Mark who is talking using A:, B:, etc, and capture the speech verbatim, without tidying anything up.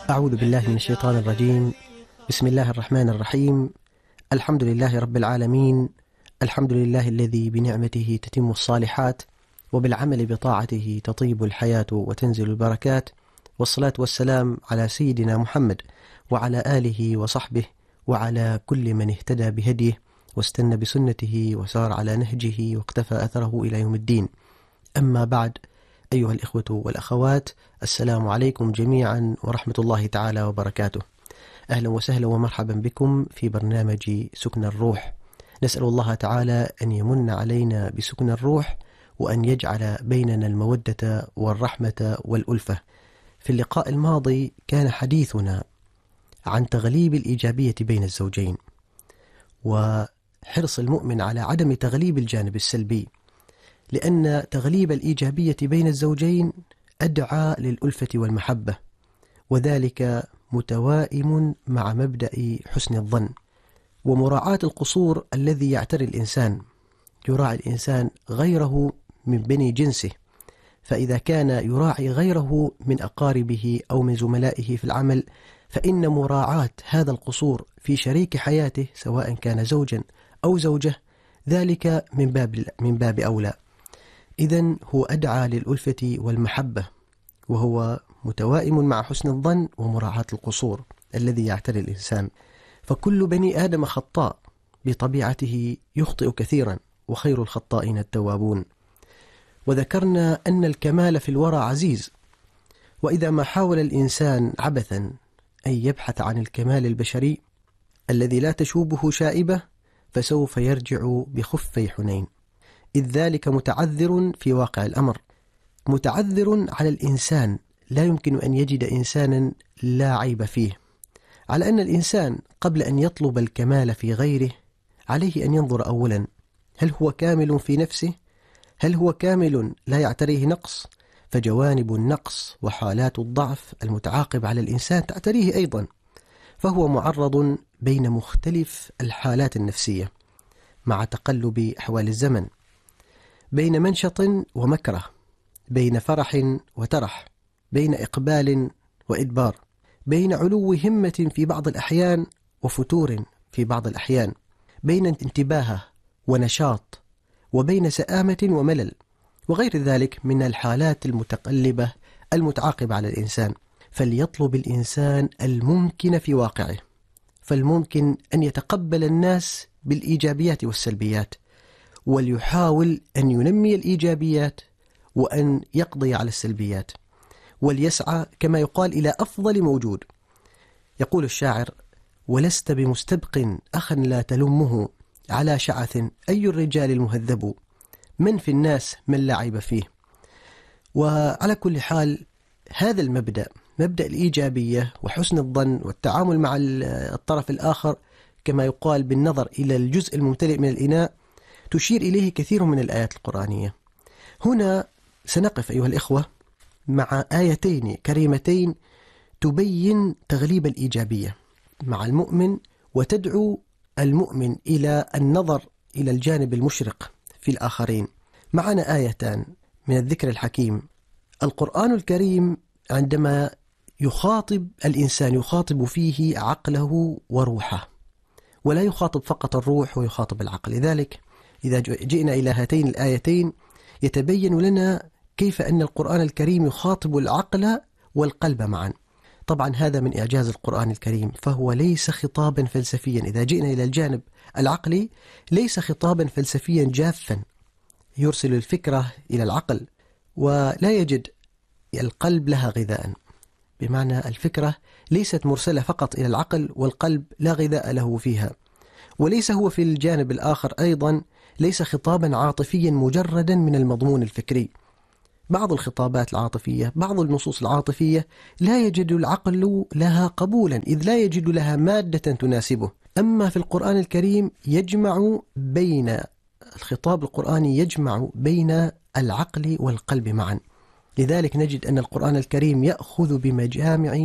A: أعوذ بالله من الشيطان الرجيم. بسم الله الرحمن الرحيم. الحمد لله رب العالمين. الحمد لله الذي بنعمته تتم الصالحات وبالعمل بطاعته تطيب الحياة وتنزل البركات، والصلاة والسلام على سيدنا محمد وعلى آله وصحبه وعلى كل من اهتدى بهديه واستنى بسنته وسار على نهجه واقتفى أثره إلى يوم الدين. أما بعد، أيها الإخوة والأخوات، السلام عليكم جميعا ورحمة الله تعالى وبركاته. أهلا وسهلا ومرحبا بكم في برنامج سكن الروح. نسأل الله تعالى أن يمن علينا بسكن الروح وأن يجعل بيننا المودة والرحمة والألفة. في اللقاء الماضي كان حديثنا عن تغليب الإيجابية بين الزوجين وحرص المؤمن على عدم تغليب الجانب السلبي، لأن تغليب الإيجابية بين الزوجين أدعى للألفة والمحبة، وذلك متوائم مع مبدأ حسن الظن ومراعاة القصور الذي يعتري الإنسان. يراعي الإنسان غيره من بني جنسه، فإذا كان يراعي غيره من أقاربه أو من زملائه في العمل، فإن مراعاة هذا القصور في شريك حياته سواء كان زوجا أو زوجة ذلك من باب من باب أولى. إذن هو أدعى للألفة والمحبة، وهو متوائم مع حسن الظن ومراعاة القصور الذي يعتري الإنسان. فكل بني آدم خطاء بطبيعته، يخطئ كثيرا، وخير الخطائين التوابون. وذكرنا أن الكمال في الورى عزيز، وإذا ما حاول الإنسان عبثا أن يبحث عن الكمال البشري الذي لا تشوبه شائبة فسوف يرجع بخفي حنين، إذ ذلك متعذر في واقع الأمر. متعذر على الإنسان، لا يمكن أن يجد إنسانا لا عيب فيه، على أن الإنسان قبل أن يطلب الكمال في غيره عليه أن ينظر أولا: هل هو كامل في نفسه؟ هل هو كامل لا يعتريه نقص؟ فجوانب النقص وحالات الضعف المتعاقب على الإنسان تعتريه أيضا، فهو معرض بين مختلف الحالات النفسية مع تقلب أحوال الزمن، بين منشط ومكره، بين فرح وترح، بين إقبال وإدبار، بين علو همة في بعض الأحيان وفتور في بعض الأحيان، بين انتباه ونشاط، وبين سآمة وملل، وغير ذلك من الحالات المتقلبة المتعاقبة على الإنسان. فليطلب الإنسان الممكن في واقعه، فالممكن أن يتقبل الناس بالإيجابيات والسلبيات، وليحاول أن ينمي الإيجابيات وأن يقضي على السلبيات، وليسعى كما يقال إلى أفضل موجود. يقول الشاعر: ولست بمستبق أخا لا تلمه، على شعث أي الرجال المهذب، من في الناس من لا عيب فيه. وعلى كل حال، هذا المبدأ، مبدأ الإيجابية وحسن الظن والتعامل مع الطرف الآخر كما يقال بالنظر إلى الجزء الممتلئ من الإناء، تشير إليه كثير من الآيات القرآنية. هنا سنقف أيها الإخوة مع آيتين كريمتين تبين تغليب الإيجابية مع المؤمن، وتدعو المؤمن إلى النظر إلى الجانب المشرق في الآخرين. معنا آيتان من الذكر الحكيم. القرآن الكريم عندما يخاطب الإنسان يخاطب فيه عقله وروحه، ولا يخاطب فقط الروح ويخاطب العقل. لذلك إذا جئنا إلى هاتين الآيتين يتبين لنا كيف أن القرآن الكريم يخاطب العقل والقلب معا. طبعا هذا من إعجاز القرآن الكريم، فهو ليس خطابا فلسفيا. إذا جئنا إلى الجانب العقلي ليس خطابا فلسفيا جافا يرسل الفكرة إلى العقل ولا يجد القلب لها غذاء، بمعنى الفكرة ليست مرسلة فقط إلى العقل والقلب لا غذاء له فيها. وليس هو في الجانب الآخر أيضا ليس خطابا عاطفيا مجردا من المضمون الفكري. بعض الخطابات العاطفية، بعض النصوص العاطفية لا يجد العقل لها قبولا، إذ لا يجد لها مادة تناسبه. أما في القرآن الكريم يجمع بين الخطاب القرآني يجمع بين العقل والقلب معا. لذلك نجد أن القرآن الكريم يأخذ بمجامع